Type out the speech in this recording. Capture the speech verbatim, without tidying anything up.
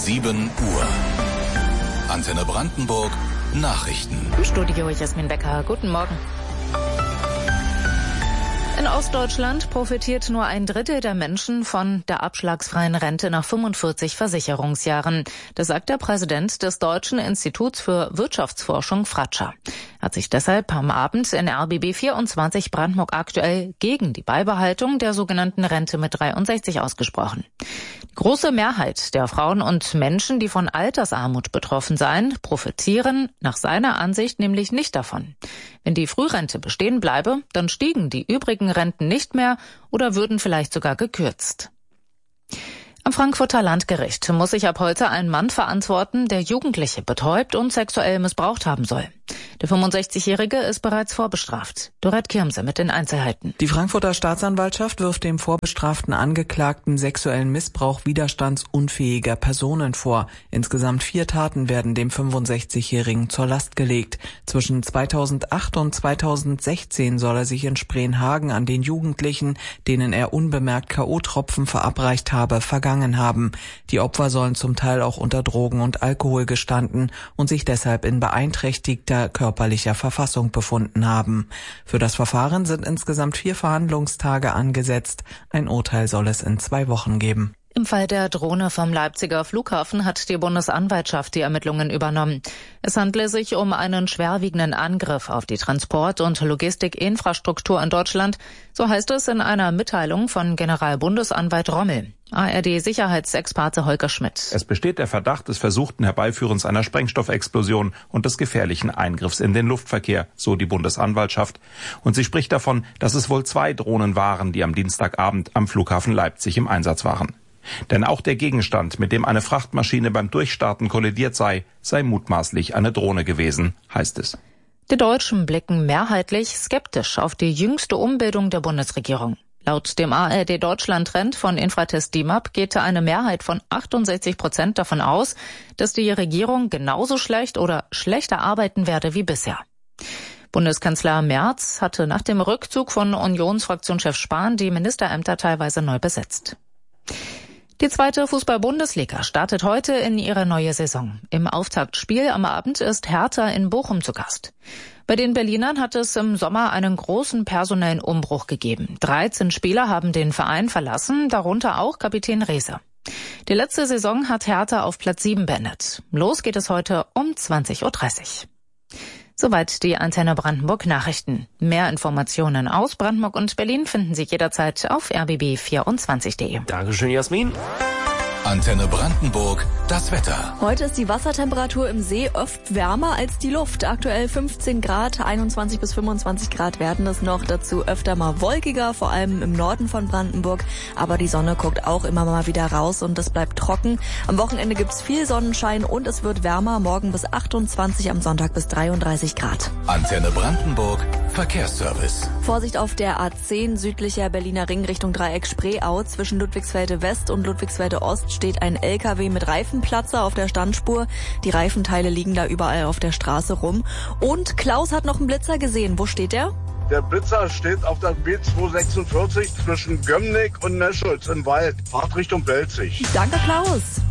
sieben Uhr. Antenne Brandenburg Nachrichten. Im Studio Jasmin Becker. Guten Morgen. In Ostdeutschland profitiert nur ein Drittel der Menschen von der abschlagsfreien Rente nach fünfundvierzig Versicherungsjahren. Das sagt der Präsident des Deutschen Instituts für Wirtschaftsforschung, Fratscher. Er hat sich deshalb am Abend in R B B vierundzwanzig Brandenburg aktuell gegen die Beibehaltung der sogenannten Rente mit dreiundsechzig ausgesprochen. Die große Mehrheit der Frauen und Menschen, die von Altersarmut betroffen seien, profitieren nach seiner Ansicht nämlich nicht davon. Wenn die Frührente bestehen bleibe, dann stiegen die übrigen Renten nicht mehr oder würden vielleicht sogar gekürzt. Am Frankfurter Landgericht muss sich ab heute ein Mann verantworten, der Jugendliche betäubt und sexuell missbraucht haben soll. Der fünfundsechzigjährige ist bereits vorbestraft. Dorette Kirmse mit den Einzelheiten. Die Frankfurter Staatsanwaltschaft wirft dem vorbestraften Angeklagten sexuellen Missbrauch widerstandsunfähiger Personen vor. Insgesamt vier Taten werden dem fünfundsechzigjährigen zur Last gelegt. Zwischen zweitausendacht und zweitausendsechzehn soll er sich in Spreenhagen an den Jugendlichen, denen er unbemerkt K O-Tropfen verabreicht habe, vergangen haben. Die Opfer sollen zum Teil auch unter Drogen und Alkohol gestanden und sich deshalb in beeinträchtigter körperlicher Verfassung befunden haben. Für das Verfahren sind insgesamt vier Verhandlungstage angesetzt. Ein Urteil soll es in zwei Wochen geben. Im Fall der Drohne vom Leipziger Flughafen hat die Bundesanwaltschaft die Ermittlungen übernommen. Es handle sich um einen schwerwiegenden Angriff auf die Transport- und Logistikinfrastruktur in Deutschland, so heißt es in einer Mitteilung von Generalbundesanwalt Rommel. A R D-Sicherheitsexperte Holger Schmidt. Es besteht der Verdacht des versuchten Herbeiführens einer Sprengstoffexplosion und des gefährlichen Eingriffs in den Luftverkehr, so die Bundesanwaltschaft. Und sie spricht davon, dass es wohl zwei Drohnen waren, die am Dienstagabend am Flughafen Leipzig im Einsatz waren. Denn auch der Gegenstand, mit dem eine Frachtmaschine beim Durchstarten kollidiert sei, sei mutmaßlich eine Drohne gewesen, heißt es. Die Deutschen blicken mehrheitlich skeptisch auf die jüngste Umbildung der Bundesregierung. Laut dem A R D-Deutschland-Trend von Infratest D I M A P geht eine Mehrheit von achtundsechzig Prozent davon aus, dass die Regierung genauso schlecht oder schlechter arbeiten werde wie bisher. Bundeskanzler Merz hatte nach dem Rückzug von Unionsfraktionschef Spahn die Ministerämter teilweise neu besetzt. Die zweite Fußball-Bundesliga startet heute in ihre neue Saison. Im Auftaktspiel am Abend ist Hertha in Bochum zu Gast. Bei den Berlinern hat es im Sommer einen großen personellen Umbruch gegeben. dreizehn Spieler haben den Verein verlassen, darunter auch Kapitän Rehse. Die letzte Saison hat Hertha auf Platz sieben beendet. Los geht es heute um zwanzig Uhr dreißig. Soweit die Antenne Brandenburg Nachrichten. Mehr Informationen aus Brandenburg und Berlin finden Sie jederzeit auf r b b vierundzwanzig punkt de. Dankeschön, Jasmin. Antenne Brandenburg, das Wetter. Heute ist die Wassertemperatur im See oft wärmer als die Luft. Aktuell fünfzehn Grad, einundzwanzig bis fünfundzwanzig Grad werden es noch. Dazu öfter mal wolkiger, vor allem im Norden von Brandenburg. Aber die Sonne guckt auch immer mal wieder raus und es bleibt trocken. Am Wochenende gibt's viel Sonnenschein und es wird wärmer. Morgen bis achtundzwanzig, am Sonntag bis dreiunddreißig Grad. Antenne Brandenburg, Verkehrsservice. Vorsicht auf der A zehn südlicher Berliner Ring Richtung Dreieck Spreeau. Zwischen Ludwigsfelde West und Ludwigsfelde Ost steht ein L K W mit Reifenplatzer auf der Standspur. Die Reifenteile liegen da überall auf der Straße rum. Und Klaus hat noch einen Blitzer gesehen. Wo steht der? Der Blitzer steht auf der B zweihundertsechsundvierzig zwischen Gömnigk und Neschulz im Wald. Fahrt Richtung Belzig. Danke, Klaus.